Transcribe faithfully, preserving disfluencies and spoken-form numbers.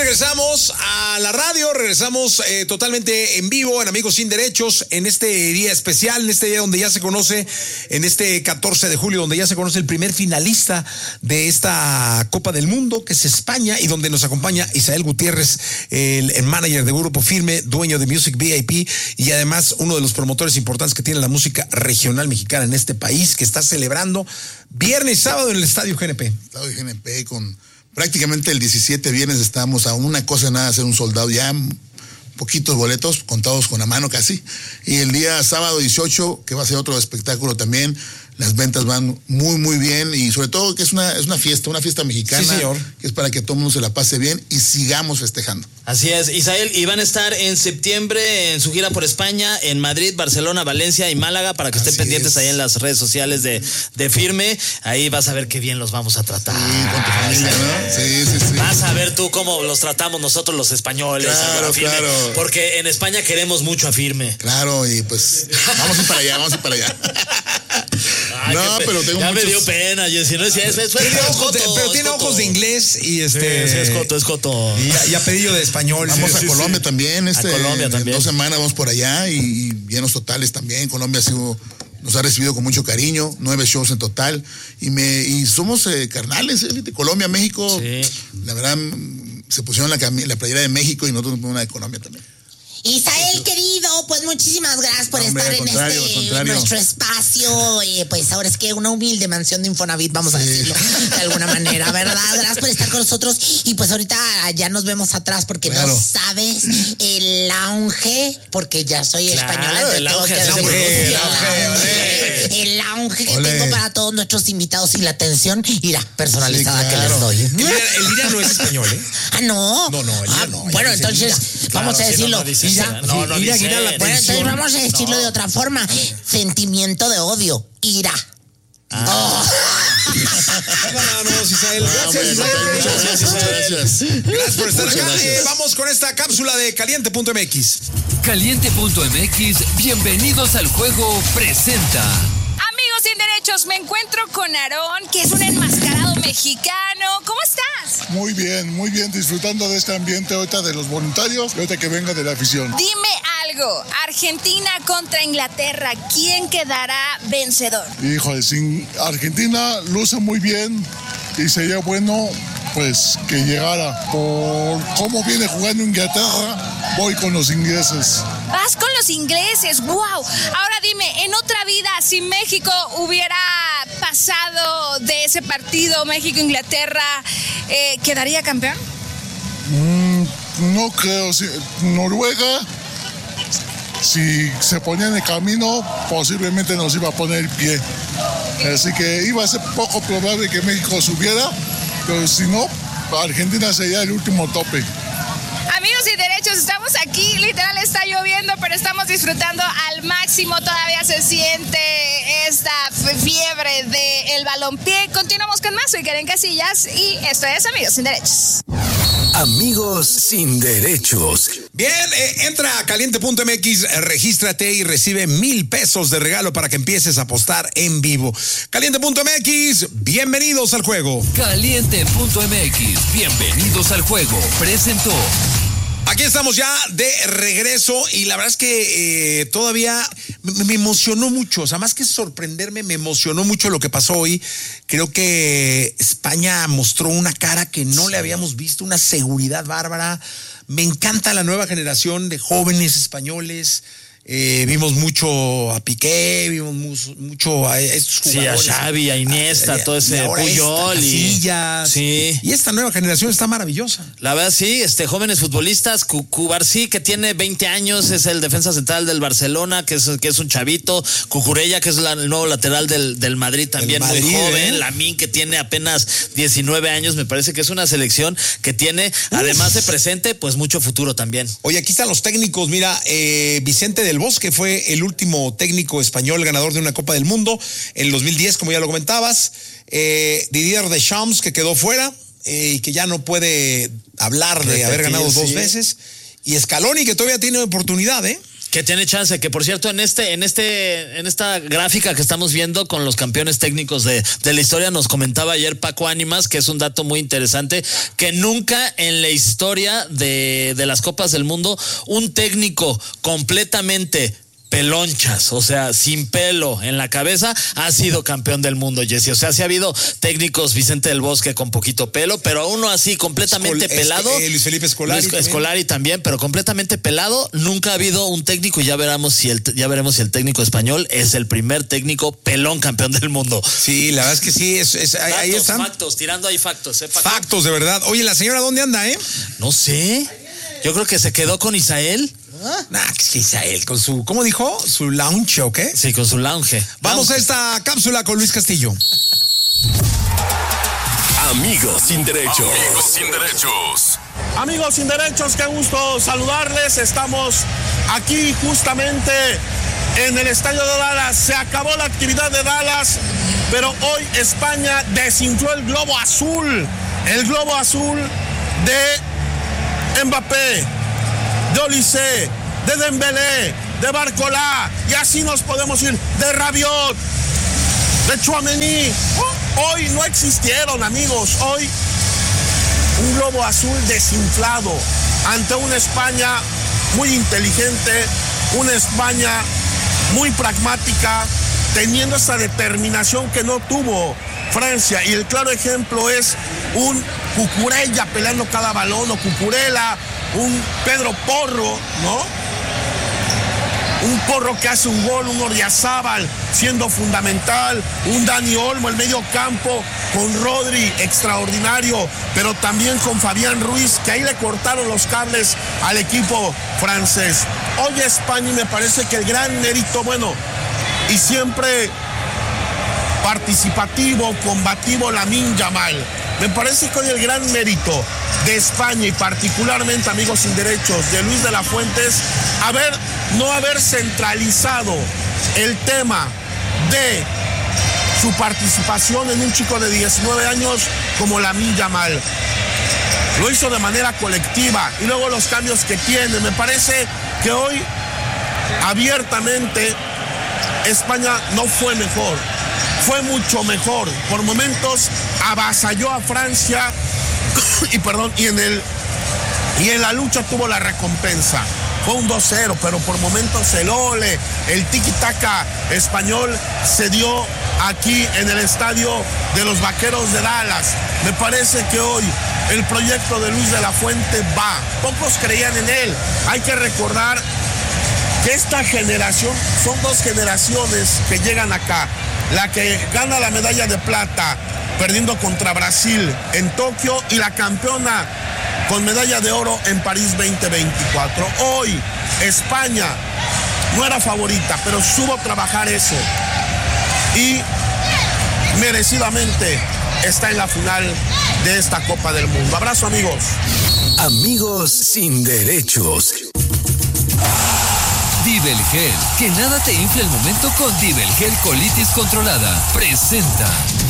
regresamos a la radio, regresamos eh, totalmente en vivo en Amigos Sin Derechos, en este día especial, en este día donde ya se conoce, en este catorce de julio, donde ya se conoce el primer finalista de esta Copa del Mundo, que es España, y donde nos acompaña Isael Gutiérrez, el, el manager de Grupo Firme, dueño de Music V I P, y además uno de los promotores importantes que tiene la música regional mexicana en este país, que está celebrando viernes y sábado en el Estadio G N P. Estadio G N P con... Prácticamente el diecisiete viernes estamos a una cosa nada, hacer un soldado ya, poquitos boletos, contados con la mano casi. Y el día sábado dieciocho, que va a ser otro espectáculo también, las ventas van muy, muy bien. Y sobre todo que es una, es una fiesta, una fiesta mexicana. Sí, señor. Que es para que todo el mundo se la pase bien y sigamos festejando. Así es, Isael, y van a estar en septiembre en su gira por España, en Madrid, Barcelona, Valencia y Málaga, para que estén Así pendientes es. ahí en las redes sociales de, de Firme. Ahí vas a ver qué bien los vamos a tratar. Sí, con tu familia, ¿no? Sí, sí, sí. Vas a ver tú cómo los tratamos nosotros los españoles. Claro, claro. Porque en España queremos mucho a Firme. Claro, y pues vamos a ir para allá, vamos a ir para allá. Ay, no, pero tengo ya muchos... me dio pena, Jessy, no es, es, es, tiene es ojos joto, de, pero es tiene joto. ojos de inglés y este sí, sí, es coto, es coto. Y, y a pedillo de español. Vamos sí, a sí, Colombia sí. también, este, a Colombia también. En dos semanas vamos por allá y, y llenos totales también. Colombia ha sido, nos ha recibido con mucho cariño, nueve shows en total y me y somos eh, carnales, eh, Colombia, México. Sí. La verdad se pusieron la, la playera de México y nosotros una de Colombia también. Isael, querido, pues muchísimas gracias por Hombre, estar en este nuestro espacio. Eh, pues ahora es que una humilde mansión de Infonavit, vamos sí. a decirlo de alguna manera, ¿verdad? Gracias por estar con nosotros. Y pues ahorita ya nos vemos atrás porque claro. no sabes el lounge, porque ya soy claro, española. El lounge, que el lounge, el lounge, el lounge que tengo para todos nuestros invitados y la atención y la personalizada sí, claro. que les doy. El Elvira no es español, ¿eh? Ah, no. No, no, Elvira ah, no. Bueno, entonces Elvira. vamos claro, a decirlo. Si no, no dice, no, no ira, dice, ira, la bueno, entonces vamos a decirlo no. de otra forma. Sentimiento de odio. Ira. Ah. Oh. Vámonos, Isael. Gracias, Isael. Muchas gracias, muchas gracias. Gracias por estar acá. Eh, vamos con esta cápsula de Caliente punto M X. Caliente punto M X, bienvenidos al juego, presenta. Amigos Sin Derechos, me encuentro con Aarón, que es un enmascarado mexicano. ¿Cómo estás? Muy bien, muy bien, disfrutando de este ambiente ahorita de los voluntarios y ahorita que venga de la afición. Dime algo, Argentina contra Inglaterra, ¿quién quedará vencedor? Híjole, sin Argentina luce muy bien y sería bueno pues que llegara. Por cómo viene jugando Inglaterra, voy con los ingleses. Vas con los ingleses, wow. Ahora dime, en otra vida, si México hubiera pasado de ese partido México-Inglaterra, eh, ¿quedaría campeón? Mm, no creo. Si, Noruega, si se ponía en el camino, posiblemente nos iba a poner pie. Así que iba a ser poco probable que México subiera, pero si no, Argentina sería el último tope. Amigos y derechos, estamos aquí, literal está lloviendo, pero estamos disfrutando al máximo, todavía se siente esta fiebre del balompié. Continuamos con más, soy Karen Casillas y esto es Amigos Sin Derechos. Amigos Sin Derechos. Bien, eh, entra a Caliente punto M X, eh, regístrate y recibe mil pesos de regalo para que empieces a apostar en vivo. Caliente punto M X, bienvenidos al juego. Caliente punto M X, bienvenidos al juego, presentó. Aquí estamos ya de regreso y la verdad es que eh, todavía me, me emocionó mucho, o sea, más que sorprenderme, me emocionó mucho lo que pasó hoy. Creo que España mostró una cara que no le habíamos visto, una seguridad bárbara. Me encanta la nueva generación de jóvenes españoles. Eh, vimos mucho a Piqué, vimos mu- mucho a estos jugadores. Sí, a Xavi, a Iniesta, a, todo ese Puyol. Y, sí. y esta nueva generación está maravillosa. La verdad, sí, este jóvenes futbolistas, Cubarsí, que tiene veinte años, es el defensa central del Barcelona, que es, que es un chavito. Cucurella, que es la, el nuevo lateral del, del Madrid, también Madrid, muy joven. ¿eh? Lamín, que tiene apenas diecinueve años, me parece que es una selección que tiene, Uf. además de presente, pues mucho futuro también. Oye, aquí están los técnicos, mira, eh, Vicente del Bosque fue el último técnico español ganador de una Copa del Mundo en el dos mil diez, como ya lo comentabas. Eh, Didier Deschamps, que quedó fuera eh, y que ya no puede hablar de Repetir, haber ganado dos sí. veces. Y Scaloni, que todavía tiene oportunidad, ¿eh? Que tiene chance, que por cierto, en este, en este, en esta gráfica que estamos viendo con los campeones técnicos de, de la historia, nos comentaba ayer Paco Ánimas, que es un dato muy interesante, que nunca en la historia de, de las Copas del Mundo un técnico completamente pelonchas, o sea, sin pelo en la cabeza, ha sido campeón del mundo, Jesse. O sea, sí ha habido técnicos, Vicente del Bosque con poquito pelo, pero uno así completamente Escol- pelado. eh, Luis Felipe Scolari. Luis también. Scolari también, pero completamente pelado. Nunca ha habido un técnico, y ya veremos si el, ya veremos si el técnico español es el primer técnico pelón campeón del mundo. Sí, la verdad es que sí, es, es, ahí, ahí Factos, están. factos, tirando ahí factos, ¿eh, Paco? Factos, de verdad. Oye, ¿la señora dónde anda, eh? No sé. Yo creo que se quedó con Isael. Nah, que es que Isael, con su, ¿cómo dijo? Su lounge, ¿o qué? Sí, con su lounge. Vamos Lounge. a esta cápsula con Luis Castillo. Amigos sin derechos. Amigos sin derechos. Amigos sin derechos, qué gusto saludarles. Estamos aquí justamente en el estadio de Dallas. Se acabó la actividad de Dallas, pero hoy España desinfló el globo azul. El globo azul de Mbappé, de Olise, de Dembélé, de Barcola, y así nos podemos ir, de Rabiot, de Tchouaméni. Hoy no existieron, amigos. Hoy un globo azul desinflado ante una España muy inteligente, una España muy pragmática, teniendo esa determinación que no tuvo Francia. Y el claro ejemplo es un Cucurella peleando cada balón, o Cucurella, un Pedro Porro, ¿no? Un Porro que hace un gol, un Ordiazábal siendo fundamental, un Dani Olmo, el medio campo con Rodri, extraordinario, pero también con Fabián Ruiz, que ahí le cortaron los cables al equipo francés. Hoy España, y me parece que el gran mérito, bueno, y siempre participativo, combativo, Lamine Yamal. Me parece que hoy el gran mérito de España, y particularmente, amigos sin derechos, de Luis de la Fuentes, haber, no haber centralizado el tema de su participación en un chico de diecinueve años como Lamine Yamal. Lo hizo de manera colectiva, y luego los cambios que tiene. Me parece que hoy, abiertamente, España no fue mejor. Fue mucho mejor. Por momentos avasalló a Francia y perdón, y en el y en la lucha tuvo la recompensa. Fue un dos cero, pero por momentos el ole, el tiki-taka español se dio aquí en el estadio de los Vaqueros de Dallas. Me parece que hoy el proyecto de Luis de la Fuente va. Pocos creían en él. Hay que recordar que esta generación, son dos generaciones que llegan acá. La que gana la medalla de plata perdiendo contra Brasil en Tokio, y la campeona con medalla de oro en París veinte veinticuatro. Hoy España no era favorita, pero supo trabajar eso y merecidamente está en la final de esta Copa del Mundo. Abrazo, amigos. Amigos sin derechos. Divel Gel, que nada te infle el momento con Divel Gel Colitis Controlada. Presenta.